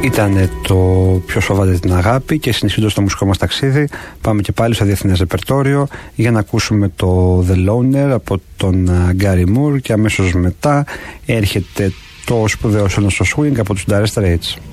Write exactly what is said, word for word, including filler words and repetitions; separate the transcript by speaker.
Speaker 1: Ήταν το πιο σοβαρό την αγάπη και συνεχίζοντας το μουσικό μας ταξίδι πάμε και πάλι στο διεθνές ρεπερτόριο για να ακούσουμε το The Loner από τον Gary Moore και αμέσως μετά έρχεται το σπουδαίο σώνα στο swing από τους Dire Straits.